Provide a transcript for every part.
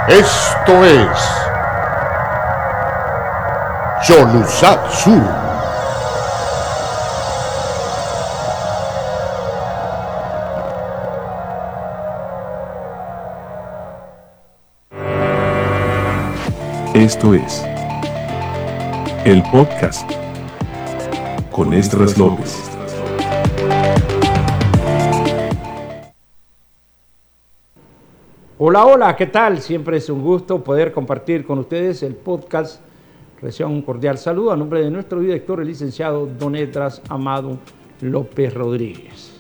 Esto es Yoluzat Sur. Esto es el podcast con Esdras López. Hola, hola, ¿qué tal? Siempre es un gusto poder compartir con ustedes el podcast. Reciban un cordial saludo a nombre de nuestro director, el licenciado Don Esdras Amado López Rodríguez.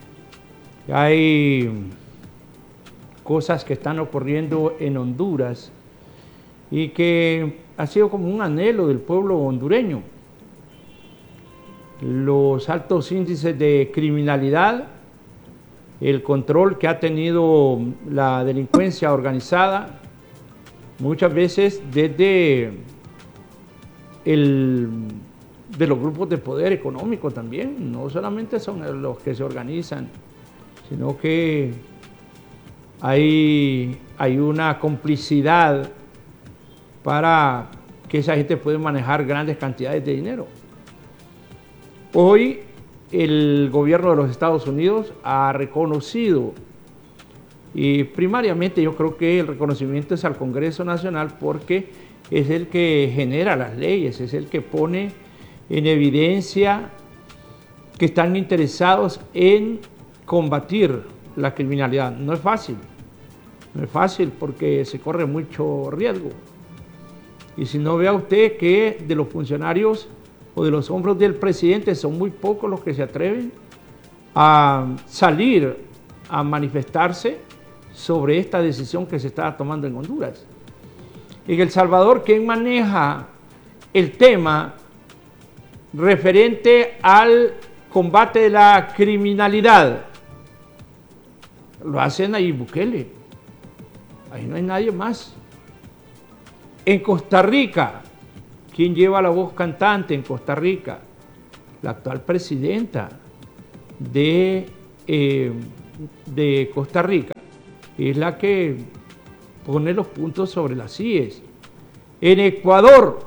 Hay cosas que están ocurriendo en Honduras y que ha sido como un anhelo del pueblo hondureño. Los altos índices de criminalidad, el control que ha tenido la delincuencia organizada, muchas veces desde de los grupos de poder económico también, no solamente son los que se organizan, sino que hay una complicidad para que esa gente pueda manejar grandes cantidades de dinero. Hoy el gobierno de los Estados Unidos ha reconocido, y primariamente yo creo que el reconocimiento es al Congreso Nacional porque es el que genera las leyes, es el que pone en evidencia que están interesados en combatir la criminalidad. No es fácil porque se corre mucho riesgo. Y si no, vea usted que de los funcionarios o de los hombros del presidente son muy pocos los que se atreven a salir a manifestarse sobre esta decisión que se está tomando en Honduras. En El Salvador, ¿quién maneja el tema referente al combate de la criminalidad? Lo hace Nayib Bukele. Ahí no hay nadie más. En Costa Rica, ¿quién lleva la voz cantante en Costa Rica? La actual presidenta de Costa Rica es la que pone los puntos sobre las íes. En Ecuador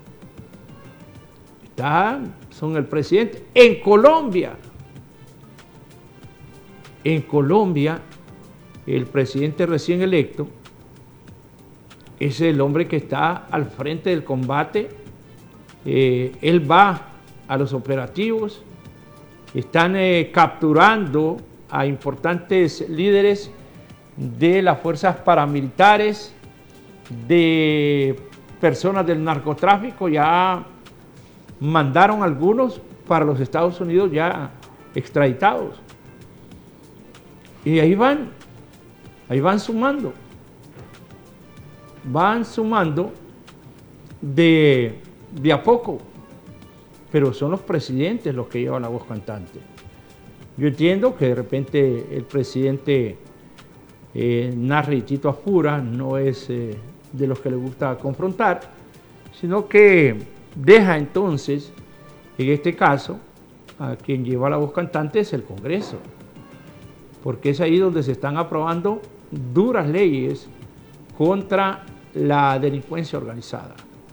son el presidente. En Colombia, el presidente recién electo es el hombre que está al frente del combate. Él va a los operativos, están capturando a importantes líderes de las fuerzas paramilitares, de personas del narcotráfico. Ya mandaron algunos para los Estados Unidos ya extraditados. Y ahí van sumando. Van sumando de a poco, pero son los presidentes los que llevan la voz cantante. Yo entiendo que de repente el presidente Narri Tito Apura no es de los que le gusta confrontar, sino que deja entonces, en este caso, a quien lleva la voz cantante es el Congreso, porque es ahí donde se están aprobando duras leyes contra la delincuencia organizada.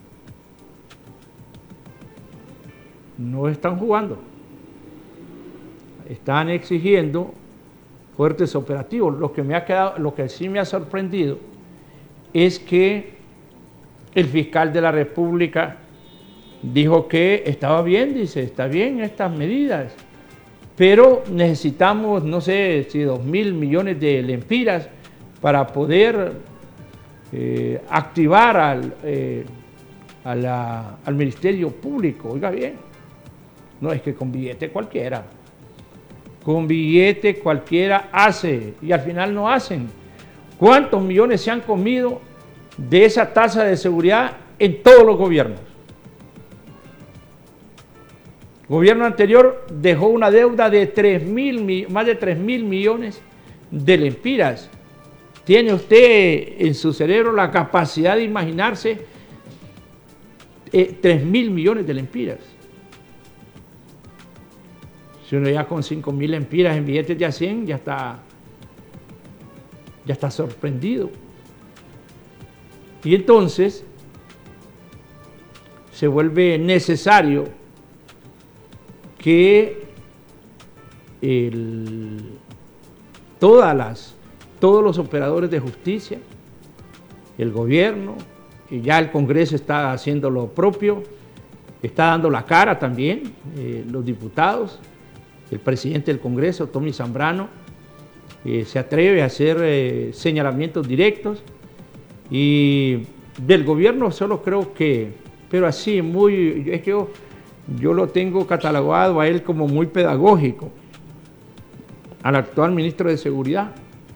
No están jugando, están exigiendo fuertes operativos. Lo que sí me ha sorprendido es que el fiscal de la República dijo que estaba bien, está bien estas medidas, pero necesitamos, no sé si 2.000 millones de lempiras para poder activar al Ministerio Público. Oiga bien, no es que con billete cualquiera hace, y al final no hacen. ¿Cuántos millones se han comido de esa tasa de seguridad en todos los gobiernos? El gobierno anterior dejó una deuda de más de 3.000 millones de lempiras. ¿Tiene usted en su cerebro la capacidad de imaginarse 3.000 millones de lempiras? Si uno ya con 5.000 lempiras en billetes de a 100 ya está sorprendido. Y entonces se vuelve necesario que todos los operadores de justicia, el gobierno, y ya el Congreso está haciendo lo propio, está dando la cara también, los diputados, el presidente del Congreso, Tommy Zambrano, se atreve a hacer señalamientos directos, y del gobierno solo creo que, pero así, es que yo lo tengo catalogado a él como muy pedagógico, al actual ministro de Seguridad.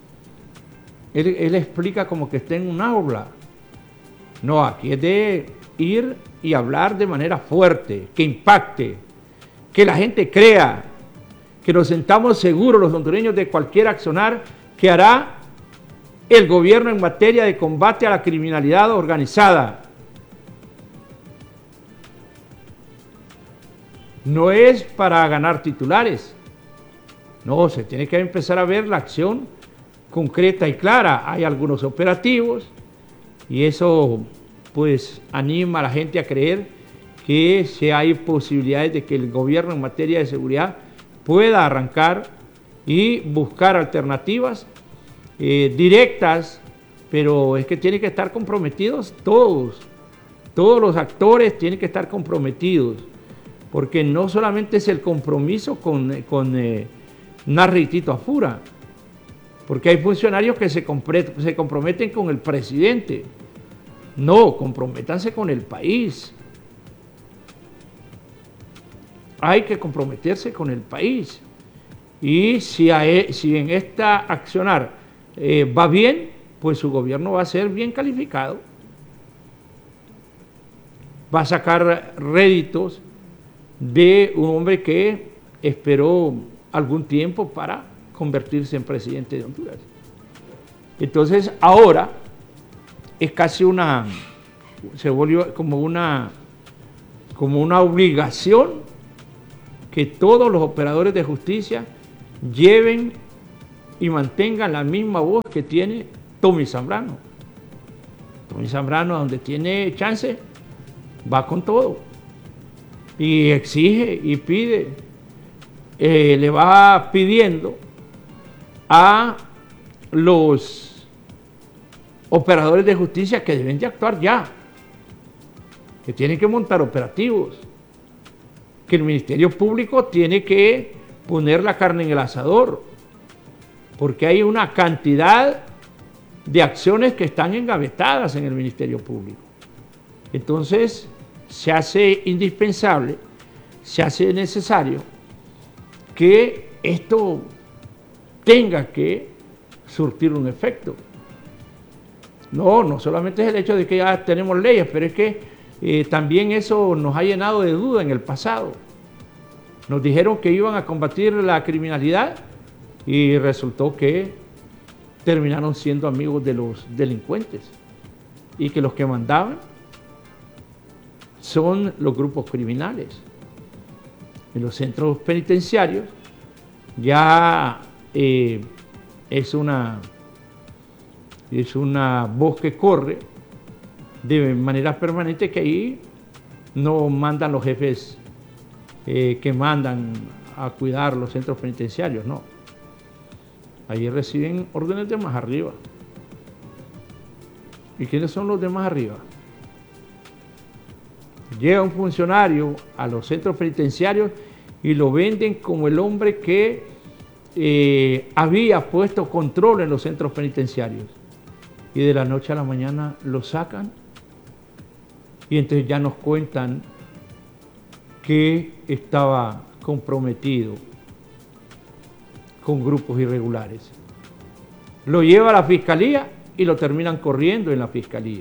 Él explica como que está en un aula. No, aquí es de ir y hablar de manera fuerte, que impacte, que la gente crea, que nos sentamos seguros los hondureños de cualquier accionar que hará el gobierno en materia de combate a la criminalidad organizada. No es para ganar titulares. No, se tiene que empezar a ver la acción concreta y clara. Hay algunos operativos y eso pues anima a la gente a creer que si hay posibilidades de que el gobierno en materia de seguridad pueda arrancar y buscar alternativas directas, pero es que tienen que estar comprometidos todos los actores tienen que estar comprometidos, porque no solamente es el compromiso con Narri y Tito Afura, porque hay funcionarios que se comprometen con el presidente. No, comprométanse con el país. Hay que comprometerse con el país. Y si en esta accionar va bien, pues su gobierno va a ser bien calificado. Va a sacar réditos de un hombre que esperó algún tiempo para convertirse en presidente de Honduras. Entonces ahora es casi se volvió como una obligación que todos los operadores de justicia lleven y mantengan la misma voz que tiene Tommy Zambrano. Tommy Zambrano, donde tiene chance, va con todo y exige y pide, le va pidiendo a los operadores de justicia que deben de actuar ya, que tienen que montar operativos, que el Ministerio Público tiene que poner la carne en el asador, porque hay una cantidad de acciones que están engavetadas en el Ministerio Público. Entonces se hace indispensable, se hace necesario que esto tenga que surtir un efecto. No solamente es el hecho de que ya tenemos leyes, pero es que también eso nos ha llenado de duda en el pasado. Nos dijeron que iban a combatir la criminalidad y resultó que terminaron siendo amigos de los delincuentes y que los que mandaban son los grupos criminales. En los centros penitenciarios ya es una voz que corre de manera permanente que ahí no mandan los jefes que mandan a cuidar los centros penitenciarios, no. Ahí reciben órdenes de más arriba. ¿Y quiénes son los de más arriba? Llega un funcionario a los centros penitenciarios y lo venden como el hombre que había puesto control en los centros penitenciarios. Y de la noche a la mañana lo sacan y entonces ya nos cuentan que estaba comprometido con grupos irregulares. Lo lleva a la fiscalía y lo terminan corriendo en la fiscalía.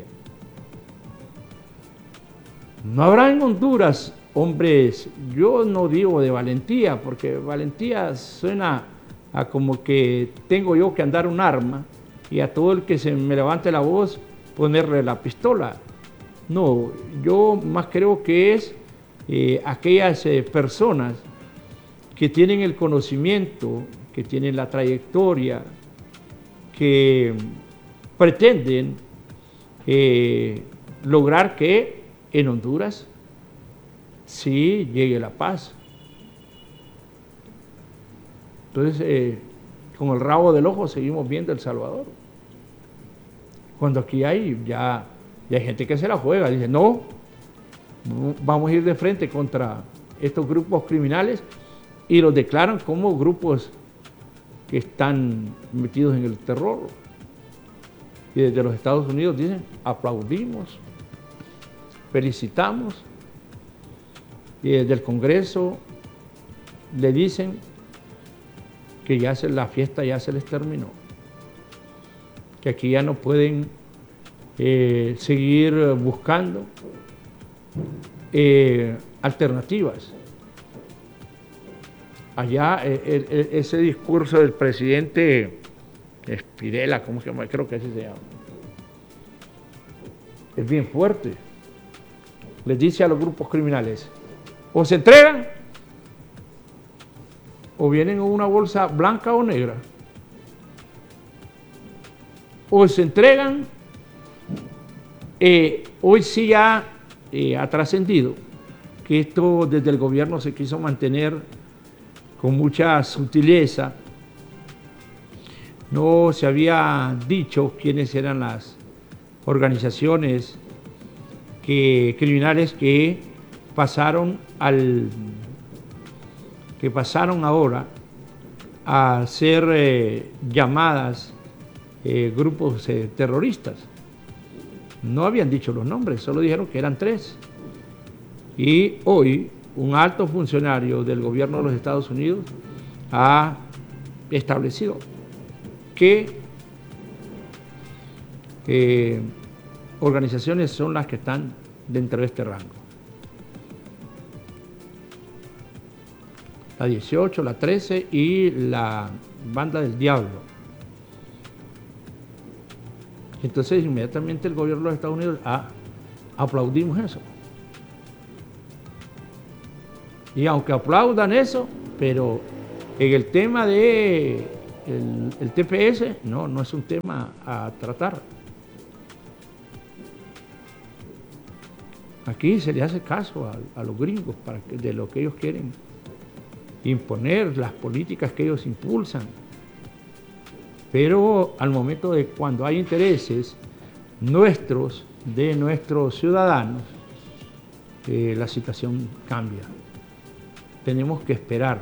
No habrá en Honduras hombres, yo no digo de valentía, porque valentía suena a como que tengo yo que andar un arma y a todo el que se me levante la voz ponerle la pistola. No, yo más creo que es aquellas personas que tienen el conocimiento, que tienen la trayectoria, que pretenden lograr que en Honduras sí llegue la paz. Entonces, con el rabo del ojo seguimos viendo El Salvador. Cuando aquí ya hay gente que se la juega, dice, no, vamos a ir de frente contra estos grupos criminales y los declaran como grupos que están metidos en el terror. Y desde los Estados Unidos dicen, aplaudimos, felicitamos, y desde el Congreso le dicen que la fiesta ya se les terminó, que aquí ya no pueden seguir buscando alternativas. Allá ese discurso del presidente Espirela, ¿cómo se llama? Creo que así se llama. Es bien fuerte. Les dice a los grupos criminales, o se entregan o vienen en una bolsa blanca o negra. O se entregan, hoy sí ya ha trascendido que esto desde el gobierno se quiso mantener con mucha sutileza. No se había dicho quiénes eran las organizaciones criminales que pasaron ahora a ser llamadas grupos terroristas. No habían dicho los nombres, solo dijeron que eran 3. Y hoy un alto funcionario del gobierno de los Estados Unidos ha establecido que organizaciones son las que están dentro de este rango. La 18, la 13 y la Banda del Diablo. Entonces inmediatamente el gobierno de los Estados Unidos aplaudimos eso. Y aunque aplaudan eso, pero en el tema de el TPS, no es un tema a tratar. Aquí se le hace caso a los gringos de lo que ellos quieren imponer, las políticas que ellos impulsan. Pero al momento de cuando hay intereses nuestros, de nuestros ciudadanos, la situación cambia. Tenemos que esperar.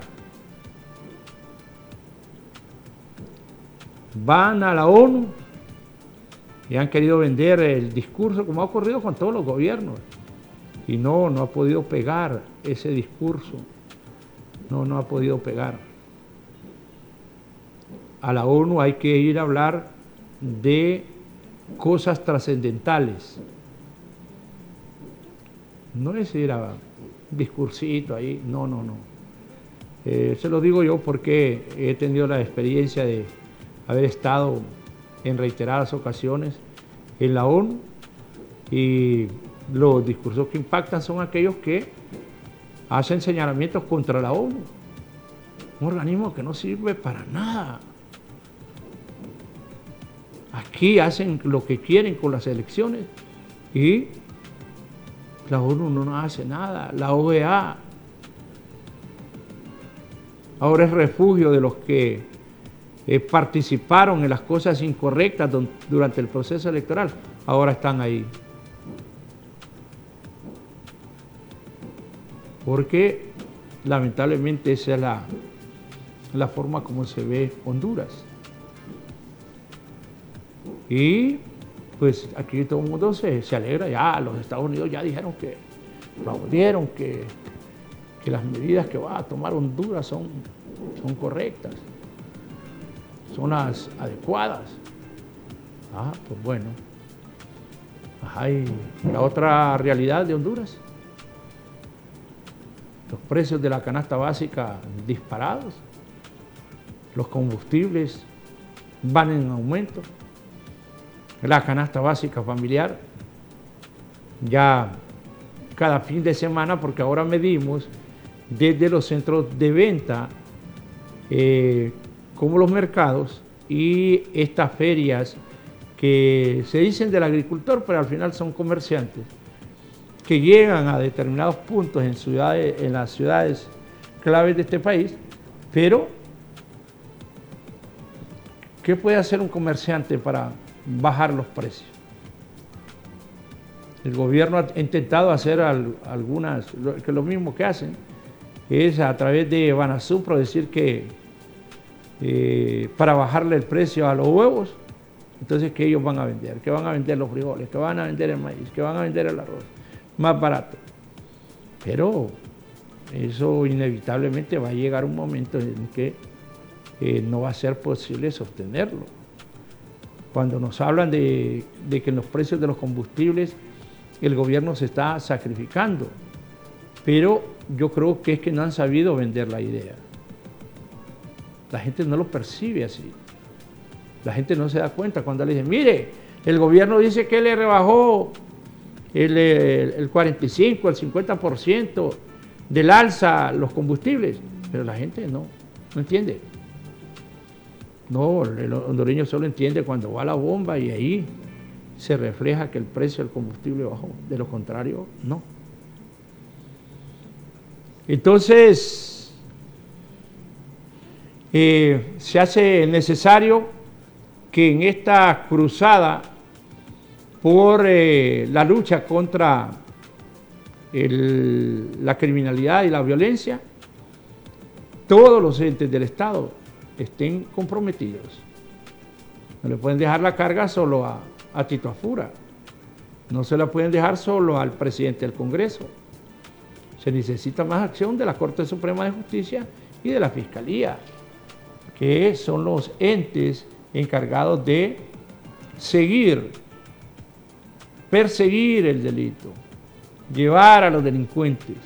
Van a la ONU y han querido vender el discurso, como ha ocurrido con todos los gobiernos, y no ha podido pegar ese discurso. No ha podido pegar. A la ONU hay que ir a hablar de cosas trascendentales. No es ir a discursito ahí, no. Se lo digo yo porque he tenido la experiencia de haber estado en reiteradas ocasiones en la ONU y los discursos que impactan son aquellos que hacen señalamientos contra la ONU, un organismo que no sirve para nada. Aquí hacen lo que quieren con las elecciones y la ONU no hace nada. La OEA ahora es refugio de los que participaron en las cosas incorrectas durante el proceso electoral. Ahora están ahí. Porque lamentablemente esa es la forma como se ve Honduras. Y pues aquí todo el mundo se alegra, ya los Estados Unidos ya dijeron que aplaudieron que las medidas que va a tomar Honduras son correctas, son las adecuadas. Pues bueno. Hay la otra realidad de Honduras. Los precios de la canasta básica disparados, los combustibles van en aumento, la canasta básica familiar ya cada fin de semana, porque ahora medimos desde los centros de venta como los mercados y estas ferias que se dicen del agricultor, pero al final son comerciantes, que llegan a determinados puntos en las ciudades claves de este país, pero ¿qué puede hacer un comerciante para bajar los precios? El gobierno ha intentado hacer algunas, que lo mismo que hacen, es a través de Banasupro decir que para bajarle el precio a los huevos, entonces que ellos van a vender, que van a vender los frijoles, que van a vender el maíz, que van a vender el arroz, más barato. Pero eso inevitablemente va a llegar un momento en que no va a ser posible sostenerlo. Cuando nos hablan de que en los precios de los combustibles el gobierno se está sacrificando, pero yo creo que es que no han sabido vender la idea. La gente no lo percibe así. La gente no se da cuenta cuando le dicen, mire, el gobierno dice que le rebajó el 45, el 50% del alza los combustibles, pero la gente no entiende. No, el hondureño solo entiende cuando va a la bomba y ahí se refleja que el precio del combustible bajó. De lo contrario, no. Entonces, se hace necesario que en esta cruzada por la lucha contra la criminalidad y la violencia, todos los entes del Estado estén comprometidos. No le pueden dejar la carga solo a Tito Afura, no se la pueden dejar solo al presidente del Congreso. Se necesita más acción de la Corte Suprema de Justicia y de la Fiscalía, que son los entes encargados de perseguir el delito, llevar a los delincuentes.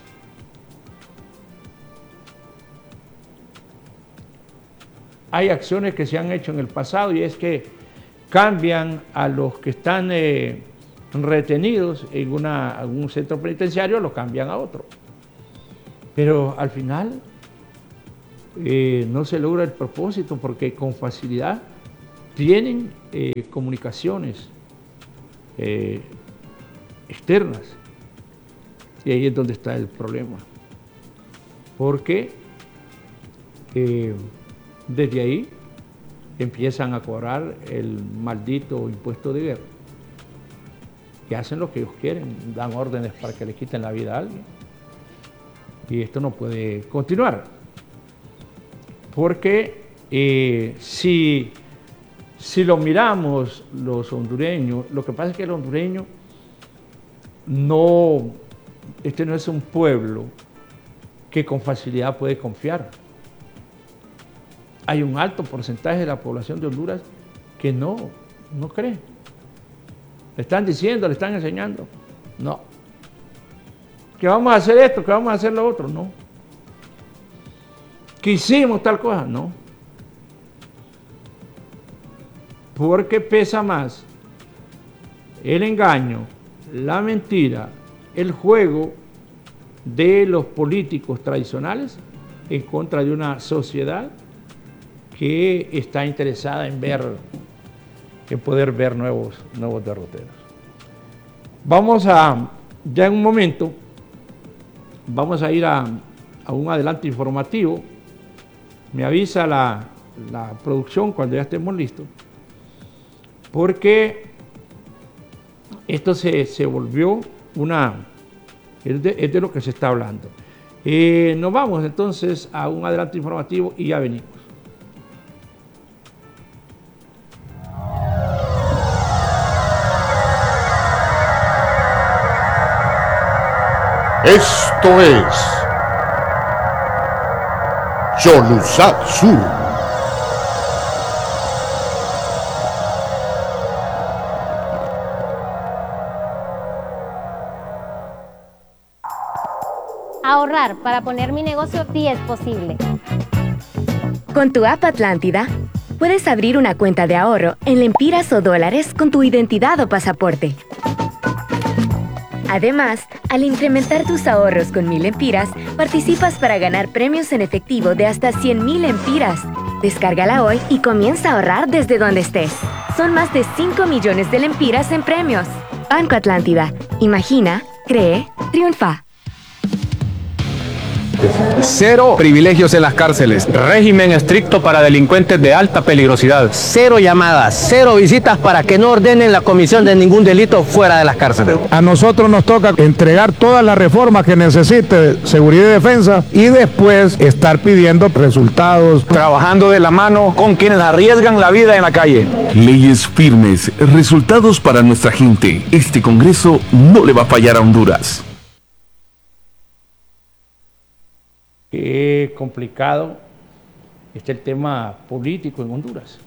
Hay acciones que se han hecho en el pasado y es que cambian a los que están retenidos en algún centro penitenciario, los cambian a otro. Pero al final no se logra el propósito porque con facilidad tienen comunicaciones externas. Y ahí es donde está el problema. Porque desde ahí empiezan a cobrar el maldito impuesto de guerra. Que hacen lo que ellos quieren, dan órdenes para que le quiten la vida a alguien. Y esto no puede continuar. Porque si lo miramos los hondureños, lo que pasa es que el hondureño este no es un pueblo que con facilidad puede confiar. Hay un alto porcentaje de la población de Honduras que no cree. Le están diciendo, le están enseñando. No. Que vamos a hacer esto, que vamos a hacer lo otro. No. Que hicimos tal cosa. No. Porque pesa más el engaño, la mentira, el juego de los políticos tradicionales en contra de una sociedad que está interesada en poder ver nuevos derroteros. Ya en un momento, vamos a ir a un adelanto informativo. Me avisa la producción cuando ya estemos listos, porque esto se volvió es de lo que se está hablando. Nos vamos entonces a un adelanto informativo y ya venimos. Esto es Yoluzat Sur. Ahorrar para poner mi negocio sí es posible. Con tu app Atlántida, puedes abrir una cuenta de ahorro en lempiras o dólares con tu identidad o pasaporte. Además, al incrementar tus ahorros con 1000 lempiras, participas para ganar premios en efectivo de hasta 100,000 lempiras. Descárgala hoy y comienza a ahorrar desde donde estés. son más de 5 millones de lempiras en premios. Banco Atlántida. Imagina, cree, triunfa. 0 privilegios en las cárceles. Régimen estricto para delincuentes de alta peligrosidad. 0 llamadas, 0 visitas para que no ordenen la comisión de ningún delito fuera de las cárceles. A nosotros nos toca entregar todas las reformas que necesite seguridad y defensa y después estar pidiendo resultados. Trabajando de la mano con quienes arriesgan la vida en la calle. Leyes firmes, resultados para nuestra gente. Este Congreso no le va a fallar a Honduras. Qué complicado está el tema político en Honduras.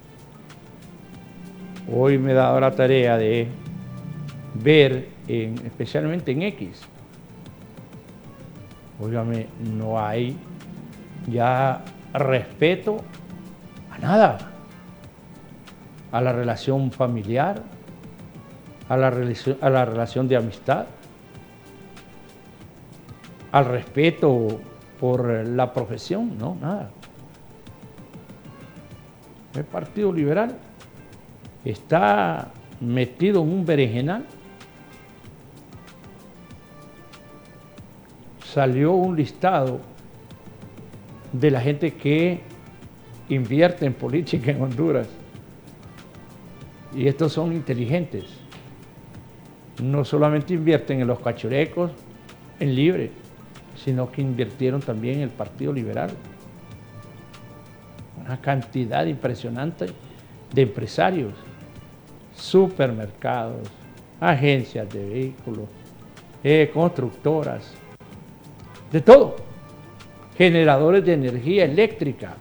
Hoy me he dado la tarea de ver, especialmente en X, óigame, no hay ya respeto a nada, a la relación familiar, a la relación de amistad, al respeto por la profesión, no, nada. El Partido Liberal está metido en un berenjenal. Salió un listado de la gente que invierte en política en Honduras. Y estos son inteligentes. No solamente invierten en los cachurecos, en Libre, sino que invirtieron también en el Partido Liberal. Una cantidad impresionante de empresarios, supermercados, agencias de vehículos, constructoras, de todo, generadores de energía eléctrica.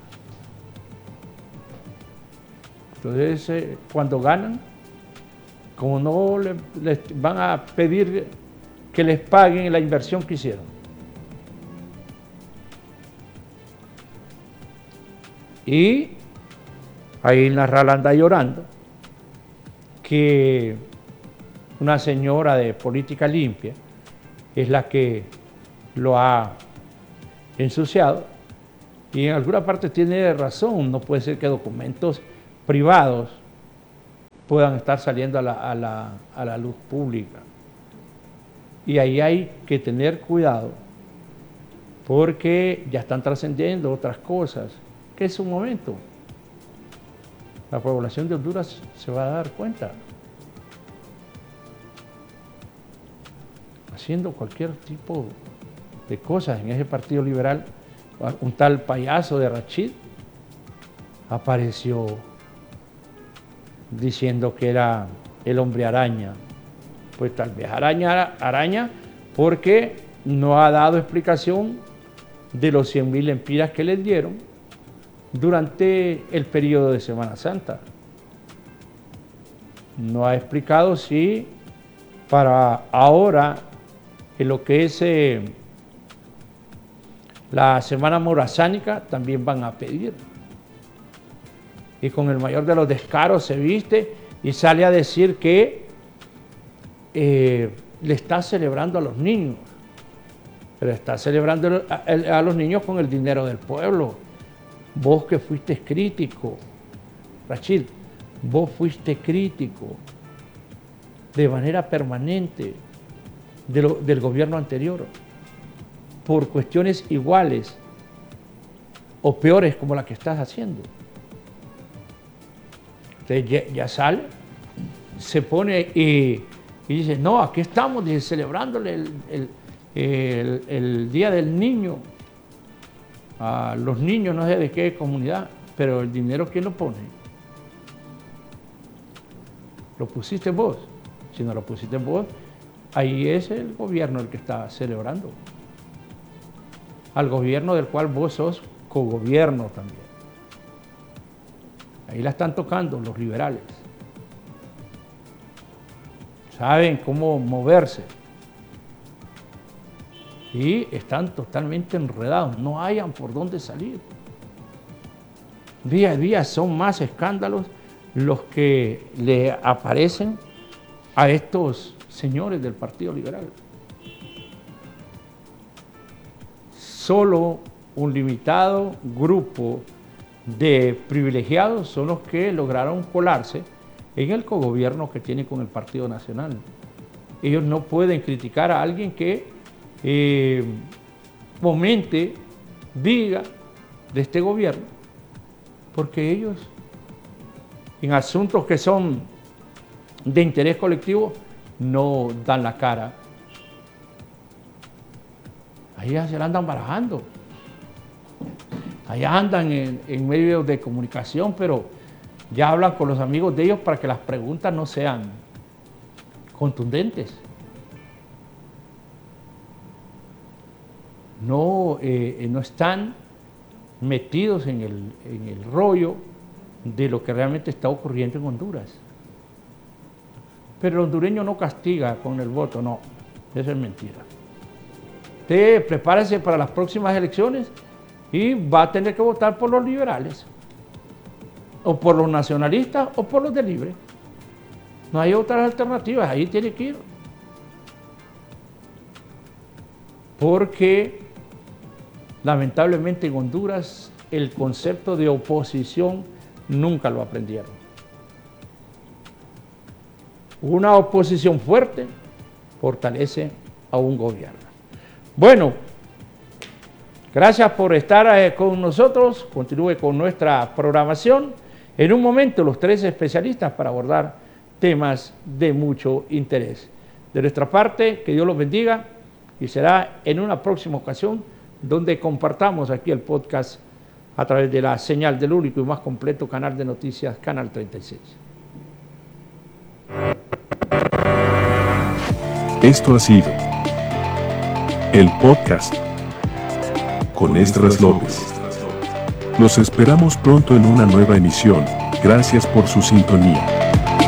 Entonces, cuando ganan, como no les van a pedir que les paguen la inversión que hicieron. Y ahí Narral anda llorando que una señora de política limpia es la que lo ha ensuciado, y en alguna parte tiene razón. No puede ser que documentos privados puedan estar saliendo a la luz pública, y ahí hay que tener cuidado porque ya están trascendiendo otras cosas que en su momento la población de Honduras se va a dar cuenta. Haciendo cualquier tipo de cosas en ese Partido Liberal, un tal payaso de Rachid apareció diciendo que era el hombre araña. Pues tal vez araña porque no ha dado explicación de los 100,000 lempiras que les dieron durante el periodo de Semana Santa. No ha explicado si para ahora, en lo que es la Semana Morazánica, también van a pedir. Y con el mayor de los descaros se viste y sale a decir que le está celebrando a los niños, pero está celebrando a los niños con el dinero del pueblo. Vos que fuiste crítico, Rachid, vos fuiste crítico de manera permanente del gobierno anterior por cuestiones iguales o peores como la que estás haciendo. Entonces ya sale, se pone y dice, no, aquí estamos celebrándole el Día del Niño a los niños, no sé de qué comunidad, pero el dinero, ¿quién lo pone? ¿Lo pusiste vos? Si no lo pusiste vos, ahí es el gobierno el que está celebrando. Al gobierno del cual vos sos cogobierno también. Ahí la están tocando los liberales. Saben cómo moverse. Y están totalmente enredados, no hayan por dónde salir. Día a día son más escándalos los que le aparecen a estos señores del Partido Liberal. Solo un limitado grupo de privilegiados son los que lograron colarse en el cogobierno que tiene con el Partido Nacional. Ellos no pueden criticar a alguien que momente, diga de este gobierno, porque ellos en asuntos que son de interés colectivo no dan la cara. Allá se la andan barajando. Allá andan en medios de comunicación, pero ya hablan con los amigos de ellos para que las preguntas no sean contundentes. No están metidos en el rollo de lo que realmente está ocurriendo en Honduras. Pero el hondureño no castiga con el voto, no, eso es mentira. Usted prepárese para las próximas elecciones y va a tener que votar por los liberales, o por los nacionalistas, o por los de Libre. No hay otras alternativas, ahí tiene que ir. Porque lamentablemente en Honduras el concepto de oposición nunca lo aprendieron. Una oposición fuerte fortalece a un gobierno. Bueno, gracias por estar con nosotros. Continúe con nuestra programación. En un momento los 3 especialistas para abordar temas de mucho interés. De nuestra parte, que Dios los bendiga y será en una próxima ocasión donde compartamos aquí el podcast a través de la señal del único y más completo canal de noticias, Canal 36. Esto ha sido el podcast con Esdras López. Los esperamos pronto en una nueva emisión. Gracias por su sintonía.